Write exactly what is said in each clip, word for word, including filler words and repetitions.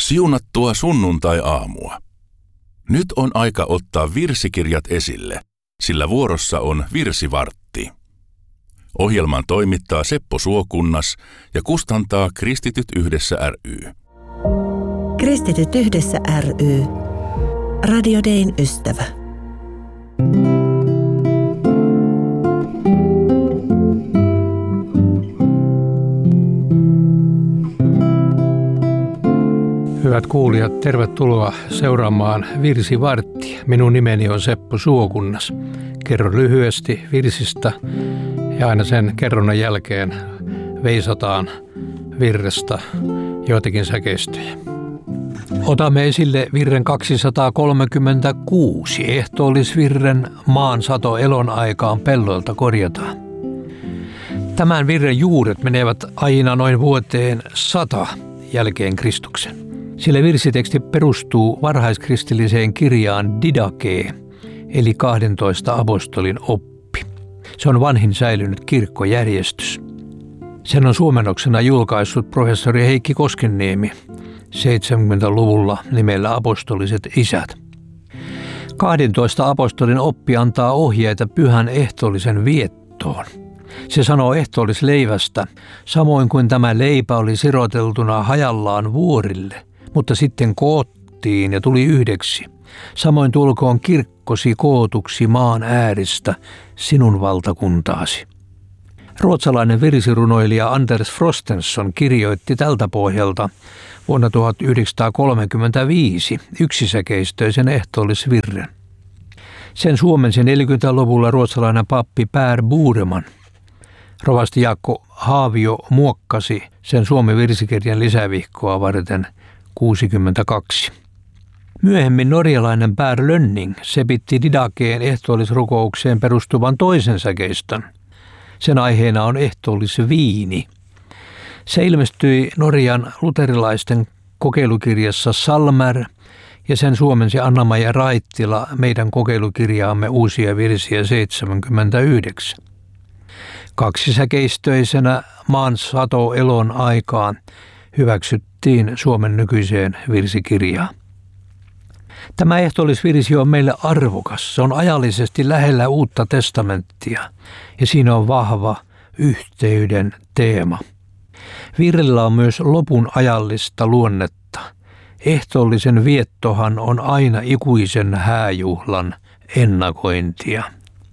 Siunattua sunnuntai-aamua. Nyt on aika ottaa virsikirjat esille, sillä vuorossa on virsivartti. Ohjelman toimittaa Seppo Suokunnas ja kustantaa Kristityt yhdessä ry. Kristityt yhdessä ry. Radio Dayn ystävä. Hyvät kuulijat, tervetuloa seuraamaan Virsivarttia. Minun nimeni on Seppo Suokunnas. Kerron lyhyesti virsistä ja aina sen kerronnan jälkeen veisataan virrestä joitakin säkeistöjä. Otamme esille virren kaksisataakolmekymmentäkuusi. Ehtoollisvirren maan sato elon aikaan pelloilta korjataan. Tämän virren juuret menevät aina noin vuoteen sata jälkeen Kristuksen. Sillä virsiteksti perustuu varhaiskristilliseen kirjaan Didache, eli kahdentoista apostolin oppi. Se on vanhin säilynyt kirkkojärjestys. Sen on suomennoksena julkaissut professori Heikki Koskenniemi seitsemänkymmentäluvulla nimellä Apostoliset isät. kahdentoista apostolin oppi antaa ohjeita pyhän ehtoollisen viettoon. Se sanoo ehtoollisleivästä, samoin kuin tämä leipä oli siroteltuna hajallaan vuorille, mutta sitten koottiin ja tuli yhdeksi. Samoin tulkoon kirkkosi kootuksi maan ääristä sinun valtakuntaasi. Ruotsalainen virsirunoilija Anders Frostenson kirjoitti tältä pohjalta vuonna tuhatyhdeksänsataakolmekymmentäviisi yksisäkeistöisen ehtoollisvirren. Sen suomensi neljäkymmentäluvulla ruotsalainen pappi Per Bodeman. Rovasti Jaakko Haavio muokkasi sen Suomen virsikirjan lisävihkoa varten kuusikymmentäkaksi. Myöhemmin norjalainen Per Lönning sepitti Didakeen ehtoollisrukoukseen perustuvan toisen säkeistön. Sen aiheena on ehtoollisviini. Se ilmestyi Norjan luterilaisten kokeilukirjassa Salmer ja sen suomensi Anna-Maija Raittila meidän kokeilukirjaamme Uusia virsiä seitsemänkymmentäyhdeksän. Kaksisäkeistöisenä maan sato elon aikaan hyväksyttiin Suomen nykyiseen virsikirjaan. Tämä ehtoollisvirsi on meille arvokas. Se on ajallisesti lähellä Uutta testamenttia ja siinä on vahva yhteyden teema. Virrellä on myös lopun ajallista luonnetta. Ehtoollisen viettohan on aina ikuisen hääjuhlan ennakointia.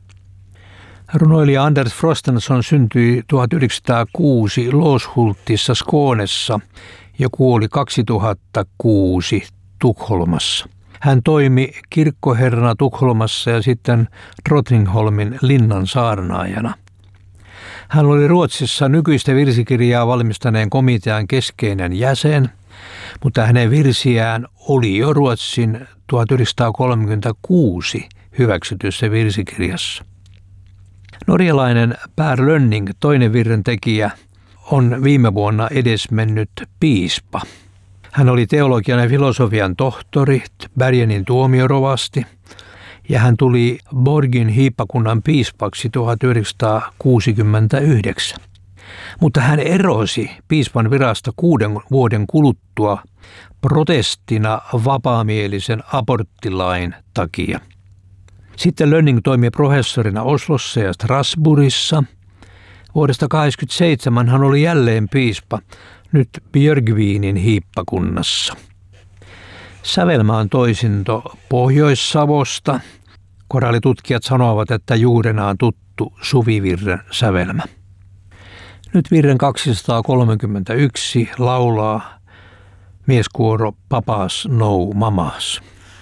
Runoilija Anders Frostenson syntyi tuhatyhdeksänsataakuusi Låshultissa Skånessa ja kuoli kaksituhattakuusi Tukholmassa. Hän toimi kirkkoherrana Tukholmassa ja sitten Drottningholmin linnan saarnaajana. Hän oli Ruotsissa nykyistä virsikirjaa valmistaneen komitean keskeinen jäsen, mutta hänen virsiään oli jo Ruotsin tuhatyhdeksänsataakolmekymmentäkuusi hyväksytyssä virsikirjassa. Norjalainen Per Lönning, toinen virren tekijä, on viime vuonna edesmennyt piispa. Hän oli teologian ja filosofian tohtori, Bergenin tuomiorovasti, ja hän tuli Borgin hiippakunnan piispaksi tuhatyhdeksänsataakuusikymmentäyhdeksän. Mutta hän erosi piispan virasta kuuden vuoden kuluttua protestina vapaamielisen aborttilain takia. Sitten Lönning toimi professorina Oslossa ja Strasbourgissa. Vuodesta tuhatyhdeksänsataakahdeksankymmentäseitsemän hän oli jälleen piispa, nyt Björgvinin hiippakunnassa. Sävelmä on toisinto Pohjois-Savosta. Koraalitutkijat sanovat, että juurena on tuttu suvivirren sävelmä. Nyt virren kaksisataakolmekymmentäyksi laulaa mieskuoro Papas No Mamas.